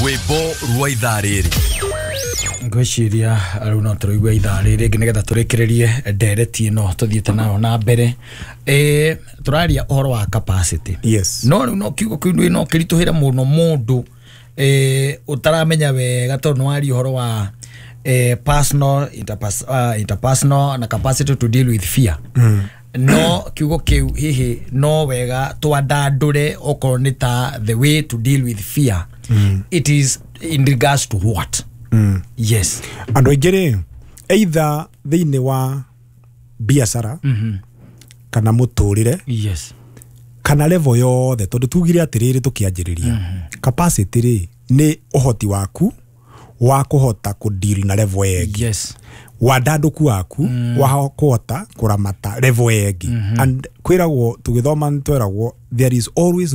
Rwimbo rwa ithaa rĩrĩ ngwiciria runo tũrũigua ithaa rĩrĩ nĩgetha tũrekererie ndereti ĩno tũthiĩte nayo na mbere tũraria ũhoro wa capacity. Yes. No kiugo kĩu no kĩritũhĩre mũno mũndũ utaramenya wega tondũ nĩwaria ũhoro wa personal interpersonal na capacity to deal with fear. No kiugo kiu hihi no wega twandandure okorwo nĩ ta the way to deal with fear. It is in regards to what? Yes. Andũ aingĩ rĩ either thĩinĩ wa biacara kana mũtũrĩre, yes, kana level yothe tondũ tugire atĩrĩrĩ tũkĩanjĩrĩria capacity rĩ nĩ ũhoti waku wa kũhota kũdeal na level ĩngĩ. Yes. Wandandũku waku wa kũhota kũramata level ĩngĩ. And kwĩragwo tũgĩthoma nĩtweragwo there is always